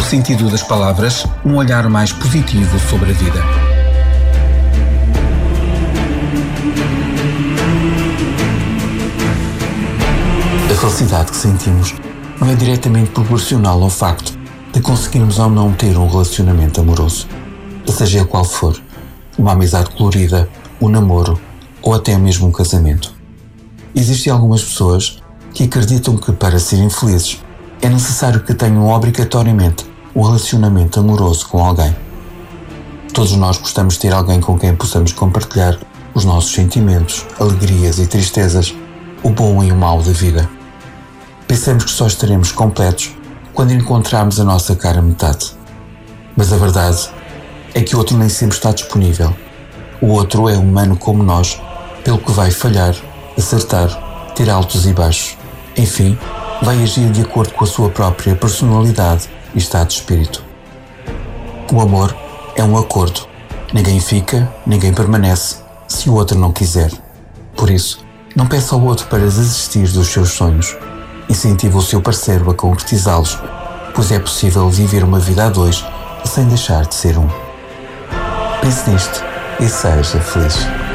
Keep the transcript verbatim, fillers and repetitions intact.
sentido das palavras, um olhar mais positivo sobre a vida. A felicidade que sentimos não é diretamente proporcional ao facto de conseguirmos ou não ter um relacionamento amoroso, seja ele qual for, uma amizade colorida, um namoro ou até mesmo um casamento. Existem algumas pessoas que acreditam que para serem felizes é necessário que tenham obrigatoriamente um relacionamento amoroso com alguém. Todos nós gostamos de ter alguém com quem possamos compartilhar os nossos sentimentos, alegrias e tristezas, o bom e o mau da vida. Pensamos que só estaremos completos quando encontrarmos a nossa cara metade. Mas a verdade é que o outro nem sempre está disponível. O outro é humano como nós, pelo que vai falhar, acertar, ter altos e baixos. Enfim, vai agir de acordo com a sua própria personalidade e estado de espírito. O amor é um acordo. Ninguém fica, ninguém permanece, se o outro não quiser. Por isso, não peça ao outro para desistir dos seus sonhos. Incentiva o seu parceiro a concretizá-los, pois é possível viver uma vida a dois sem deixar de ser um. Pense nisto e seja feliz.